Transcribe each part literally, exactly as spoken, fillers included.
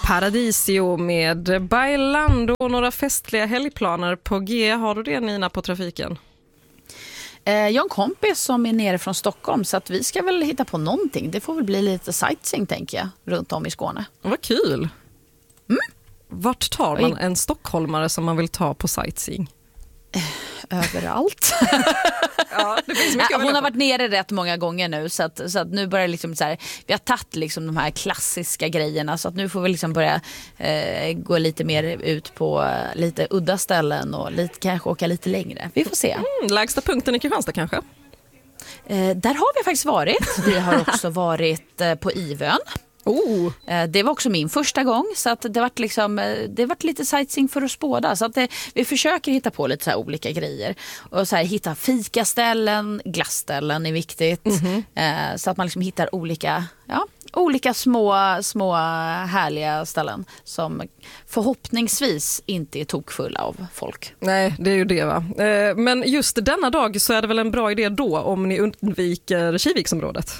Paradisio med Bailando och några festliga helgplaner på G. Har du det, Nina, på trafiken? Eh, jag har en kompis som är nere från Stockholm, så att vi ska väl hitta på någonting. Det får väl bli lite sightseeing, tänker jag, runt om i Skåne. Vad kul! Mm. Vart tar man en stockholmare som man vill ta på sightseeing? Överallt. Ja, det finns mycket. Ja, hon har varit nere rätt många gånger nu, så att, så att nu börjar liksom så här, vi har tagit liksom de här klassiska grejerna, så att nu får vi liksom börja eh, gå lite mer ut på uh, lite udda ställen och lite, kanske åka lite längre. Vi får se. Mm, lägsta punkten i Kristianstad kanske? Eh, där har vi faktiskt varit. Vi har också varit eh, på Ivön. Oh. Det var också min första gång, så att det varit liksom, det varit lite sightseeing för att spåda, så att det, vi försöker hitta på lite så här olika grejer och så här, hitta fikaställen, glassställen är viktigt, mm-hmm. så att man liksom hittar olika, ja, olika små, små härliga ställen som förhoppningsvis inte är tokfulla av folk. Nej, det är ju det, va? Men just denna dag så är det väl en bra idé då om ni undviker Kiviksområdet.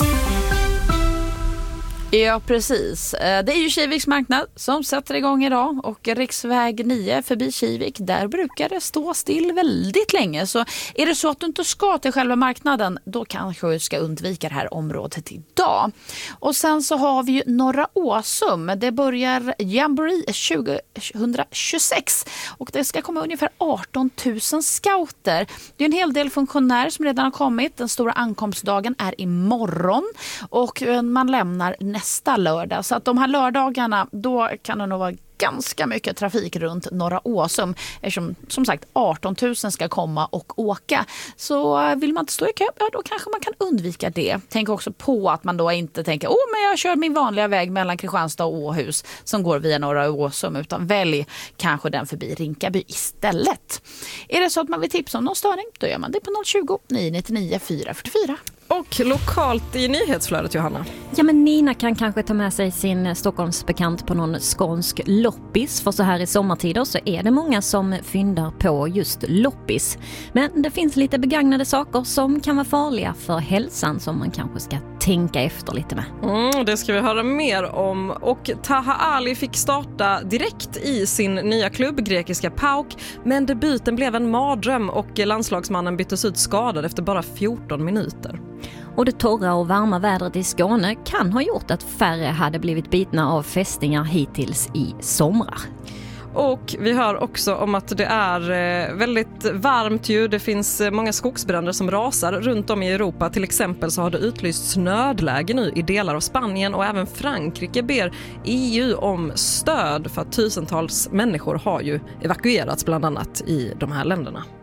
Ja, precis. Det är ju Kiviks marknad som sätter igång idag, och riksväg nio förbi Kivik, där brukar det stå still väldigt länge. Så är det så att du inte ska till själva marknaden, då kanske du ska undvika det här området idag. Och sen så har vi ju Norra Åsum. Det börjar Jamboree tjugohundratjugosex och det ska komma ungefär arton tusen scouter. Det är en hel del funktionärer som redan har kommit. Den stora ankomstdagen är imorgon och man lämnar nästa lördag. Så att de här lördagarna, då kan det nog vara ganska mycket trafik runt Norra Åsum, eftersom som sagt arton tusen ska komma och åka. Så vill man inte stå i kö, ja, då kanske man kan undvika det. Tänk också på att man då inte tänker, åh men jag kör min vanliga väg mellan Kristianstad och Åhus som går via Norra Åsum, utan välj kanske den förbi Rinkaby istället. Är det så att man vill tipsa om någon störning, då gör man det på noll tjugo, nio nittionio, fyra fyrtiofyra. Och lokalt i nyhetsflödet, Johanna? Ja, men Nina kan kanske ta med sig sin Stockholmsbekant på någon skånsk loppis. För så här i sommartider så är det många som fyndar på just loppis. Men det finns lite begagnade saker som kan vara farliga för hälsan som man kanske ska tänka efter lite med. Mm, det ska vi höra mer om. Och Taha Ali fick starta direkt i sin nya klubb, grekiska PAOK. Men debuten blev en mardröm och landslagsmannen byttes ut skadad efter bara fjorton minuter. Och det torra och varma vädret i Skåne kan ha gjort att färre hade blivit bitna av fästingar hittills i somrar. Och vi hör också om att det är väldigt varmt ju. Det finns många skogsbränder som rasar runt om i Europa. Till exempel så har det utlysts nödläge nu i delar av Spanien, och även Frankrike ber E U om stöd för att tusentals människor har ju evakuerats bland annat i de här länderna.